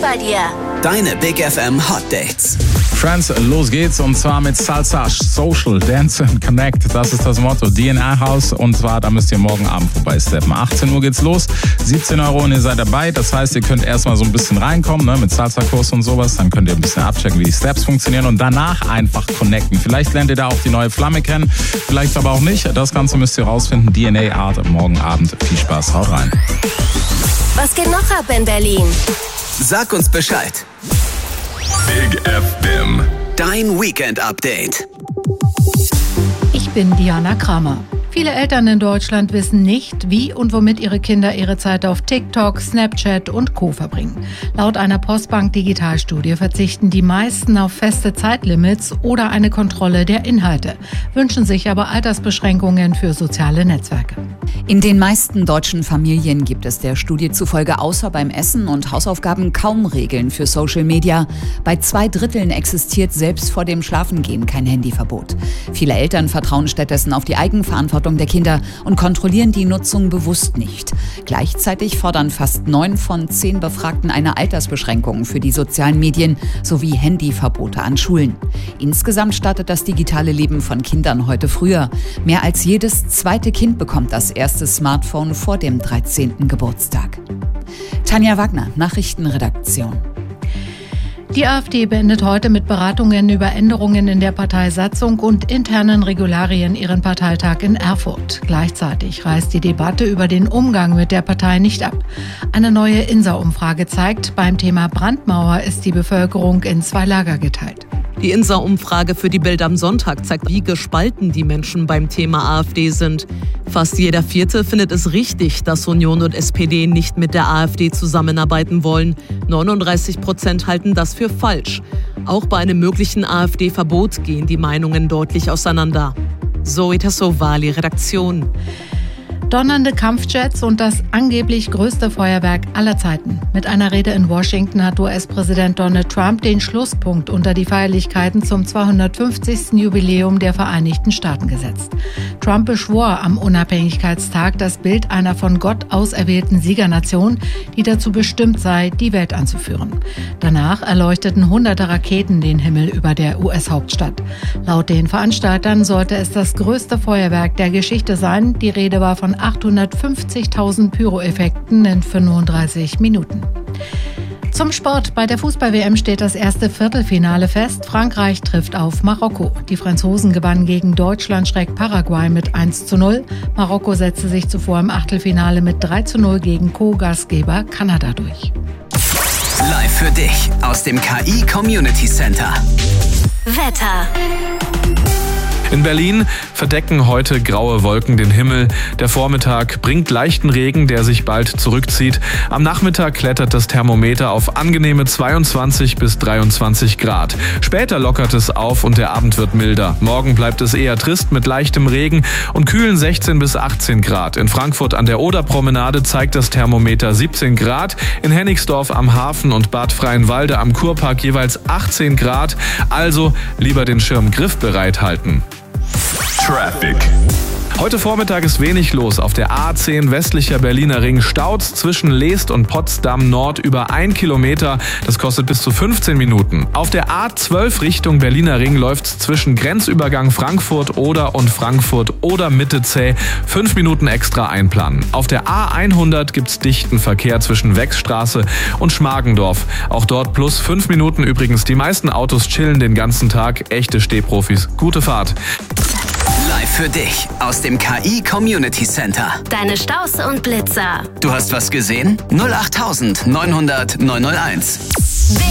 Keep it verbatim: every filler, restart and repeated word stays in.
bei dir. Deine Big F M Hot Dates. Friends, los geht's und zwar mit Salsa, Social, Dance and Connect. Das ist das Motto. D N A-Haus und zwar, da müsst ihr morgen Abend vorbeisteppen. achtzehn Uhr geht's los, siebzehn Euro und ihr seid dabei. Das heißt, ihr könnt erstmal so ein bisschen reinkommen, ne, mit Salsa-Kurs und sowas. Dann könnt ihr ein bisschen abchecken, wie die Steps funktionieren und danach einfach connecten. Vielleicht lernt ihr da auch die neue Flamme kennen, vielleicht aber auch nicht. Das Ganze müsst ihr rausfinden. D N A-Art morgen Abend. Viel Spaß, haut rein. Was geht noch ab in Berlin? Sag uns Bescheid. Big F M. Dein Weekend-Update. Ich bin Diana Kramer. Viele Eltern in Deutschland wissen nicht, wie und womit ihre Kinder ihre Zeit auf TikTok, Snapchat und Co. verbringen. Laut einer Postbank Digitalstudie verzichten die meisten auf feste Zeitlimits oder eine Kontrolle der Inhalte, wünschen sich aber Altersbeschränkungen für soziale Netzwerke. In den meisten deutschen Familien gibt es der Studie zufolge außer beim Essen und Hausaufgaben kaum Regeln für Social Media. Bei zwei Dritteln existiert selbst vor dem Schlafengehen kein Handyverbot. Viele Eltern vertrauen stattdessen auf die Eigenverantwortung der Kinder und kontrollieren die Nutzung bewusst nicht. Gleichzeitig fordern fast neun von zehn Befragten eine Altersbeschränkung für die sozialen Medien sowie Handyverbote an Schulen. Insgesamt startet das digitale Leben von Kindern heute früher. Mehr als jedes zweite Kind bekommt das erste Smartphone vor dem dreizehnten Geburtstag. Tanja Wagner, Nachrichtenredaktion. Die AfD beendet heute mit Beratungen über Änderungen in der Parteisatzung und internen Regularien ihren Parteitag in Erfurt. Gleichzeitig reißt die Debatte über den Umgang mit der Partei nicht ab. Eine neue INSA-Umfrage zeigt, beim Thema Brandmauer ist die Bevölkerung in zwei Lager geteilt. Die INSA-Umfrage für die Bild am Sonntag zeigt, wie gespalten die Menschen beim Thema AfD sind. Fast jeder Vierte findet es richtig, dass Union und S P D nicht mit der AfD zusammenarbeiten wollen. neununddreißig Prozent halten das für falsch. Auch bei einem möglichen AfD-Verbot gehen die Meinungen deutlich auseinander. Zoe Tassovali, Redaktion. Donnernde Kampfjets und das angeblich größte Feuerwerk aller Zeiten. Mit einer Rede in Washington hat U S-Präsident Donald Trump den Schlusspunkt unter die Feierlichkeiten zum zweihundertfünfzigsten Jubiläum der Vereinigten Staaten gesetzt. Trump beschwor am Unabhängigkeitstag das Bild einer von Gott auserwählten Siegernation, die dazu bestimmt sei, die Welt anzuführen. Danach erleuchteten hunderte Raketen den Himmel über der U S-Hauptstadt. Laut den Veranstaltern sollte es das größte Feuerwerk der Geschichte sein. Die Rede war von achthundertfünfzigtausend Pyroeffekten in fünfunddreißig Minuten. Zum Sport. Bei der Fußball-W M steht das erste Viertelfinale fest. Frankreich trifft auf Marokko. Die Franzosen gewannen gegen Deutschland schräg Paraguay mit eins zu null. Marokko setzte sich zuvor im Achtelfinale mit drei zu null gegen Co-Gastgeber Kanada durch. Live für dich aus dem K I Community Center. Wetter. In Berlin verdecken heute graue Wolken den Himmel. Der Vormittag bringt leichten Regen, der sich bald zurückzieht. Am Nachmittag klettert das Thermometer auf angenehme zweiundzwanzig bis dreiundzwanzig Grad. Später lockert es auf und der Abend wird milder. Morgen bleibt es eher trist mit leichtem Regen und kühlen sechzehn bis achtzehn Grad. In Frankfurt an der Oderpromenade zeigt das Thermometer siebzehn Grad. In Hennigsdorf am Hafen und Bad Freienwalde am Kurpark jeweils achtzehn Grad. Also lieber den Schirm griffbereit halten. Traffic. Heute Vormittag ist wenig los. Auf der A zehn westlicher Berliner Ring staut's zwischen Leest und Potsdam Nord über ein Kilometer. Das kostet bis zu fünfzehn Minuten. Auf der A zwölf Richtung Berliner Ring läuft's zwischen Grenzübergang Frankfurt Oder und Frankfurt Oder Mitte zäh. Fünf Minuten extra einplanen. Auf der A hundert gibt's dichten Verkehr zwischen Wechsstraße und Schmargendorf. Auch dort plus fünf Minuten übrigens. Die meisten Autos chillen den ganzen Tag. Echte Stehprofis. Gute Fahrt. Live für dich aus dem K I Community Center. Deine Staus und Blitzer. Du hast was gesehen? null acht neunhundert neunhunderт neunhunderteins.